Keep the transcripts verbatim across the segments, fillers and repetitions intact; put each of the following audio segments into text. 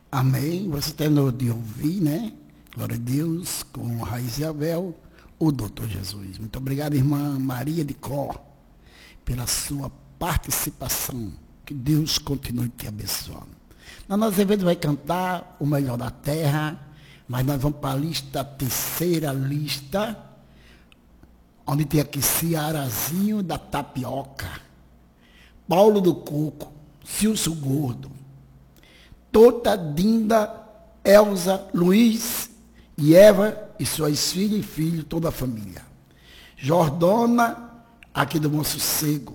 Amém. Você terminou de ouvir, né? Glória a Deus, com Raiz e Abel, o doutor Jesus. Muito obrigado, irmã Maria de Cló, pela sua participação. Que Deus continue te abençoando. Na nossa vez vai cantar o melhor da terra, mas nós vamos para a lista, a terceira lista, onde tem aqui Cearazinho da Tapioca, Paulo do Coco, Cilso Gordo, Tota Dinda, Elza, Luiz e Eva e suas filhas e filhos, toda a família. Jordana, aqui do Bom Sossego.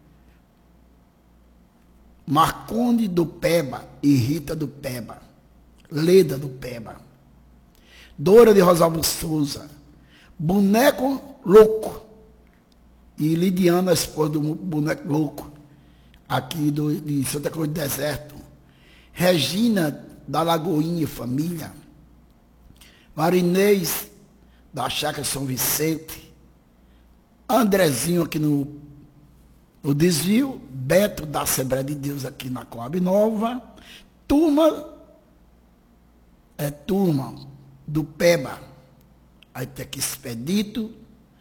Marconde do Peba e Rita do Peba. Leda do Peba. Dora de Rosalvo Souza. Boneco Louco. E Lidiana, a esposa do Boneco Louco, aqui do, de Santa Cruz do Deserto. Regina da Lagoinha, família. Marinês da Chácara São Vicente. Andrezinho aqui no, no Desvio. Beto da Assembleia de Deus aqui na Coab Nova. Turma, é turma do Peba. Aí tem aqui Expedito.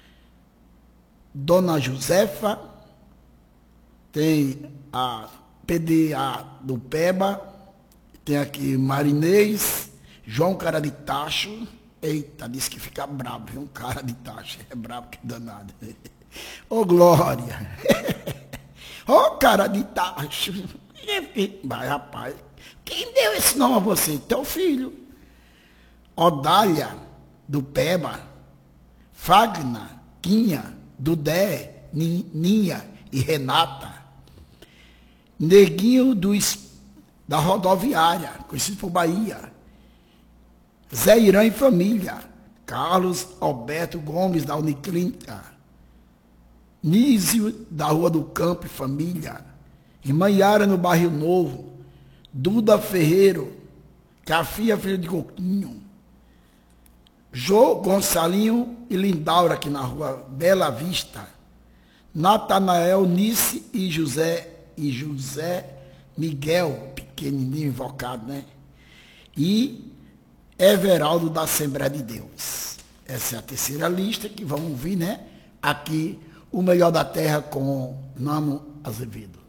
Dona Josefa. Tem a P D A do Peba. Tem aqui Marinês, João Cara de Tacho. Eita, disse que fica brabo, viu? Um cara de tacho. É brabo que danado. Ô, Glória. Ô, cara de tacho. Vai, rapaz. Quem deu esse nome a você? Teu filho. Odália, do Peba. Fagna, Quinha, Dudé, Ninha e Renata. Neguinho do Espírito, da rodoviária, conhecido por Bahia. Zé Irã e família. Carlos Alberto Gomes, da Uniclínica. Nísio, da Rua do Campo e família. Irmã Yara, no Bairro Novo. Duda Ferreiro. Cafia, filho de Coquinho. Jô Gonçalinho e Lindaura, aqui na Rua Bela Vista. Natanael, Nice e José, e José Miguel, pequenininho invocado, né? E Everaldo da Assembleia de Deus. Essa é a terceira lista que vamos ouvir, né? Aqui, o melhor da terra com Nano Azevedo.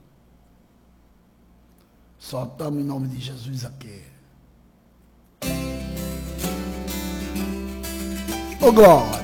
Soltamos em nome de Jesus aqui. Ô, Glória!